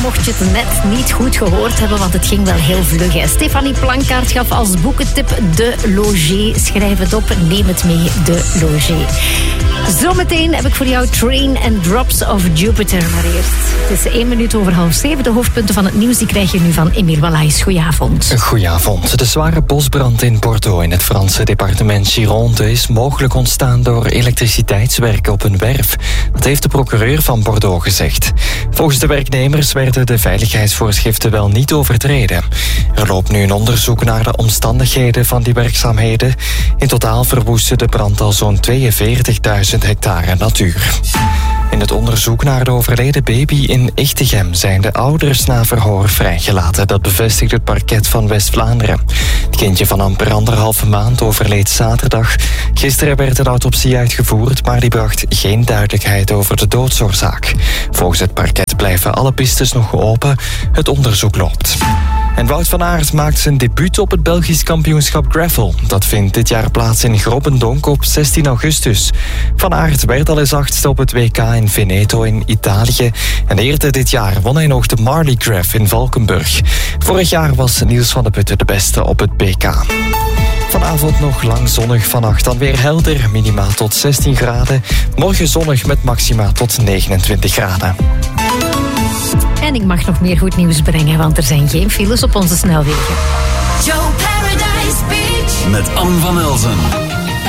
mocht je het net niet goed gehoord hebben, want het ging wel heel vlug. Hè. Stefanie Plankaart gaf als boekentip De Logé. Schrijf het op, neem het mee, De Logé. Zometeen heb ik voor jou Train and Drops of Jupiter. Maar eerst, het is 1 minuut over 6:30. De hoofdpunten van het nieuws die krijg je nu van Emile Wallace. Goedenavond. Goedenavond. De zware bosbrand in Bordeaux in het Franse departement Gironde is mogelijk ontstaan door elektriciteitswerk op een werf. Dat heeft de procureur van Bordeaux gezegd. Volgens de werknemers werden de veiligheidsvoorschriften wel niet overtreden. Er loopt nu een onderzoek naar de omstandigheden van die werkzaamheden. In totaal verwoestte de brand al zo'n 42.000 hectare natuur. In het onderzoek naar de overleden baby in Echtegem zijn de ouders na verhoor vrijgelaten. Dat bevestigt het parket van West-Vlaanderen. Het kindje van amper 1,5 maand overleed zaterdag. Gisteren werd een autopsie uitgevoerd, maar die bracht geen duidelijkheid over de doodsoorzaak. Volgens het parket blijven alle pistes nog open. Het onderzoek loopt. En Wout van Aert maakt zijn debuut op het Belgisch kampioenschap Gravel. Dat vindt dit jaar plaats in Grobbendonk op 16 augustus. Van Aert werd al eens 8e op het WK in Veneto in Italië. En eerder dit jaar won hij nog de Marley Graf in Valkenburg. Vorig jaar was Niels van de Putten de beste op het BK. Vanavond nog lang zonnig, vannacht dan weer helder. Minima tot 16 graden. Morgen zonnig met maxima tot 29 graden. En ik mag nog meer goed nieuws brengen, want er zijn geen files op onze snelwegen. Joe Paradise Beach met Anne van Elzen.